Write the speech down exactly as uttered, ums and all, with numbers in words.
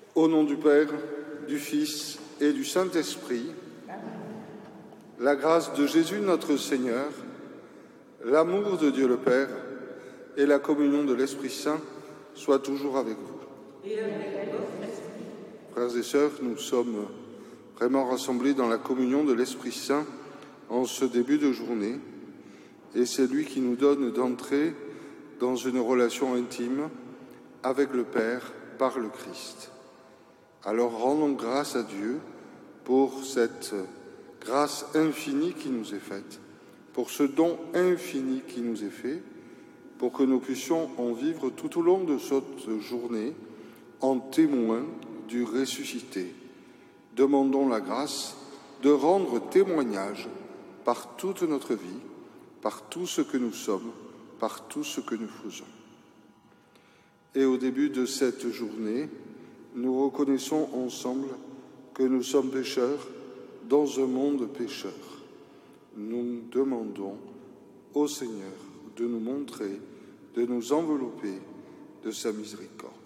Au nom du Père, du Fils et du Saint-Esprit, la grâce de Jésus notre Seigneur, l'amour de Dieu le Père et la communion de l'Esprit Saint soient toujours avec vous. Et avec votre esprit. Frères et sœurs, nous sommes vraiment rassemblés dans la communion de l'Esprit Saint en ce début de journée, et c'est lui qui nous donne d'entrer dans une relation intime avec le Père par le Christ. Alors rendons grâce à Dieu pour cette grâce infinie qui nous est faite, pour ce don infini qui nous est fait, pour que nous puissions en vivre tout au long de cette journée en témoin du ressuscité. Demandons la grâce de rendre témoignage par toute notre vie, par tout ce que nous sommes, par tout ce que nous faisons. Et au début de cette journée, nous reconnaissons ensemble que nous sommes pécheurs dans un monde pécheur. Nous demandons au Seigneur de nous montrer, de nous envelopper de sa miséricorde.